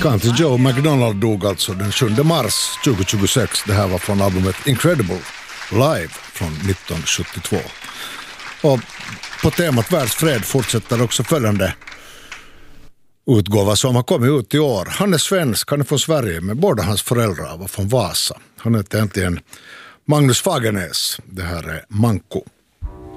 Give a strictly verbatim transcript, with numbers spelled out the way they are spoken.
Country Joe McDonald dog alltså den sjunde mars tjugohundratjugosex. Det här var från albumet Incredible Live från nittonhundrasjuttiotvå. Och på temat världsfred fortsätter också följande utgåva som har kommit ut i år. Han är svensk, han är från Sverige, men båda hans föräldrar var från Vasa. Han heter egentligen Magnus Fagernäs. Det här är Manko.